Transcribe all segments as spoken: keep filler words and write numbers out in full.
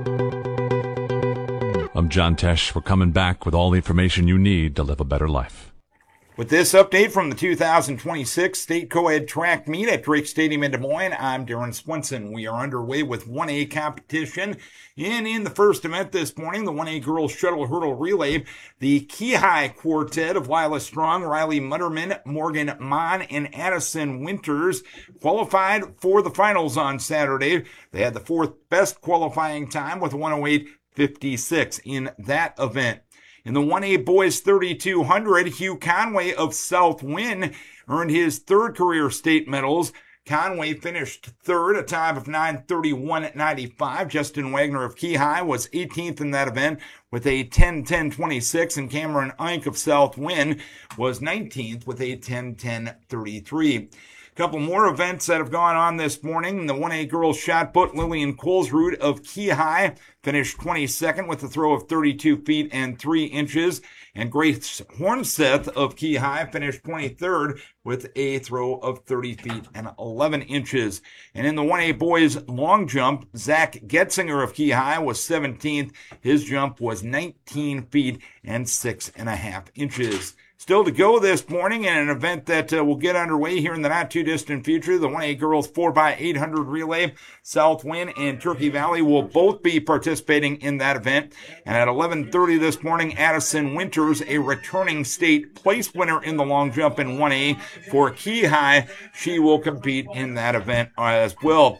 I'm John Tesh. We're coming back with all the information you need to live a better life. With this update from the two thousand twenty-six State Co-Ed Track Meet at Drake Stadium in Des Moines, I'm Darren Swenson. We are underway with one A competition. And in the first event this morning, the one A Girls Shuttle Hurdle Relay, the Keyhigh Quartet of Lila Strong, Riley Mutterman, Morgan Mon, and Addison Winters qualified for the finals on Saturday. They had the fourth best qualifying time with one oh eight fifty-six in that event. In the one A Boys thirty-two hundred, Hugh Conway of South Wynn earned his third career state medals. Conway finished third, a time of nine thirty-one ninety-five. Justin Wagner of Keyhigh was eighteenth in that event with a ten ten twenty-six, and Cameron Eink of South Wynn was nineteenth with a ten ten thirty-three. A couple more events that have gone on this morning. The one A girls shot put, Lillian Colesrud of Keyhigh finished twenty-second with a throw of thirty-two feet and three inches. And Grace Hornseth of Keyhigh finished twenty-third with a throw of thirty feet and eleven inches. And in the one A boys long jump, Zach Getzinger of Keyhigh was seventeenth. His jump was nineteen feet and six and a half inches. Still to go this morning in an event that uh, will get underway here in the not-too-distant future, the one A Girls four by eight hundred Relay. South Wynn and Turkey Valley will both be participating in that event. And at eleven thirty this morning, Addison Winters, a returning state place winner in the long jump in one A for Keyhigh, she will compete in that event as well.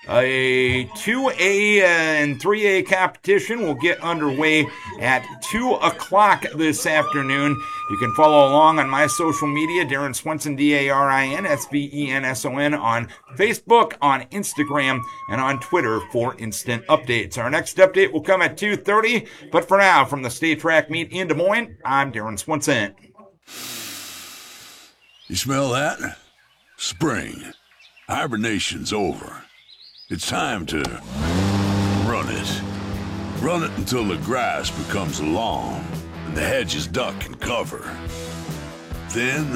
A two A and three A competition will get underway at two o'clock this afternoon. You can follow along on my social media, Darren Swenson, D A R I N S V E N S O N, on Facebook, on Instagram, and on Twitter for instant updates. Our next update will come at two thirty, but for now, from the State Track Meet in Des Moines, I'm Darren Swenson. You smell that? Spring. Hibernation's over. It's time to run it. Run it until the grass becomes long and the hedges duck and cover. Then,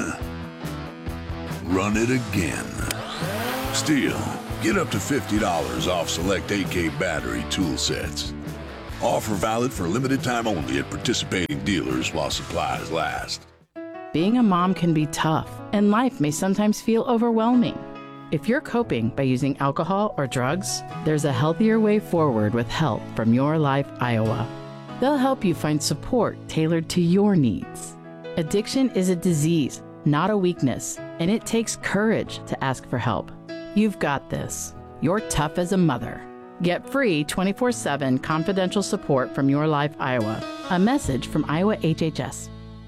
run it again. Stihl, get up to fifty dollars off select A K battery tool sets. Offer valid for limited time only at participating dealers while supplies last. Being a mom can be tough, and life may sometimes feel overwhelming. If you're coping by using alcohol or drugs, there's a healthier way forward with help from Your Life Iowa. They'll help you find support tailored to your needs. Addiction is a disease, not a weakness, and it takes courage to ask for help. You've got this. You're tough as a mother. Get free twenty-four seven confidential support from Your Life Iowa. A message from Iowa H H S.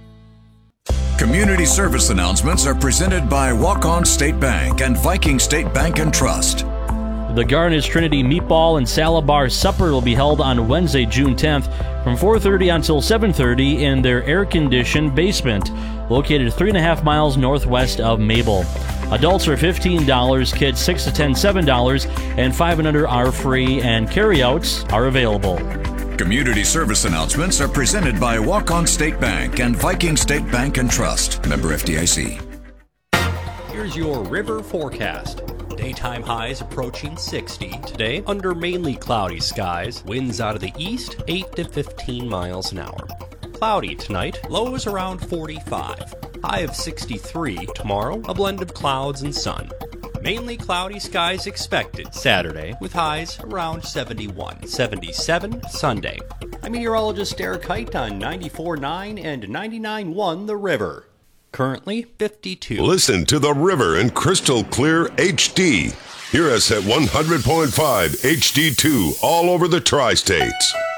Community service announcements are presented by Walk-On State Bank and Viking State Bank and Trust. The Garnet Trinity Meatball and Salad Bar Supper will be held on Wednesday, June tenth from four thirty until seven thirty in their air-conditioned basement, located three and a half miles northwest of Mabel. Adults are fifteen dollars, kids six to ten, seven dollars, and five and under are free, and carryouts are available. Community service announcements are presented by Walk-On State Bank and Viking State Bank and Trust. Member F D I C. Here's your river forecast. Daytime highs approaching sixty today under mainly cloudy skies. Winds out of the east, eight to fifteen miles an hour. Cloudy tonight, lows around forty-five. High of sixty-three tomorrow, a blend of clouds and sun. Mainly cloudy skies expected Saturday, with highs around seventy-one, seventy-seven Sunday. I'm meteorologist Eric Height on ninety-four point nine and ninety-nine point one The River. Currently fifty-two. Listen to The River in crystal clear H D. Hear us at one hundred point five H D two all over the tri-states.